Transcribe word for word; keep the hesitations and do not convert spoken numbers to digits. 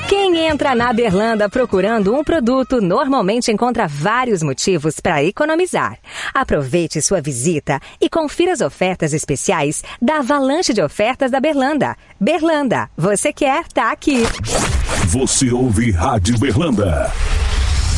Quem entra na Berlanda procurando um produto normalmente encontra vários motivos para economizar. Aproveite sua visita e confira as ofertas especiais da avalanche de ofertas da Berlanda. Berlanda, você quer, tá aqui. Você ouve Rádio Berlanda.